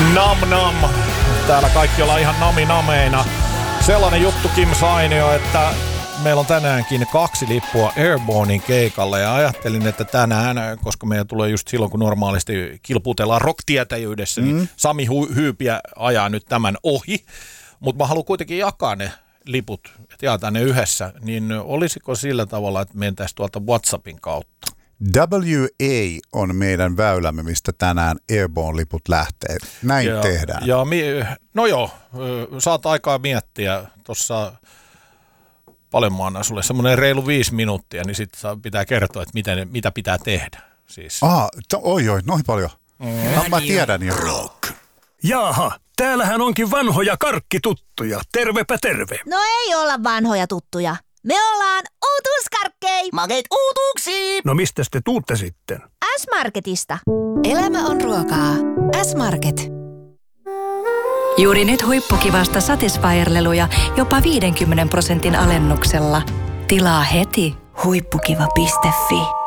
Nam nam. Täällä kaikki ollaan ihan nami-nameina. Sellainen juttu Kim Sainio, että meillä on tänäänkin 2 lippua Airbornein keikalle ja ajattelin, että tänään, koska meidän tulee just silloin, kun normaalisti kilputellaan rock-tietäjyydessä, niin Sami Hyypiä ajaa nyt tämän ohi. Mutta mä haluan kuitenkin jakaa ne liput, että jaetaan ne yhdessä. Niin olisiko sillä tavalla, että mentäisiin tuolta WhatsAppin kautta? WA on meidän väylämme, mistä tänään Airborne-liput lähtee. Näin tehdään. Ja saat aikaa miettiä. Tuossa paljon mä annan sulle semmoinen reilu 5 minuuttia, niin sitten pitää kertoa, että mitä pitää tehdä. Siis. Noin paljon. Mä tiedän jo. Rock. Jaaha, täällähän onkin vanhoja karkkituttuja. Tervepä terve. No ei olla vanhoja tuttuja. Me ollaan uutuuskarkkei. Makeet uutuuksia. No mistäs te tuutte sitten? S-Marketista. Elämä on ruokaa. S-Market. Juuri nyt huippukivasta Satisfyer-leluja jopa 50% alennuksella. Tilaa heti huippukiva.fi.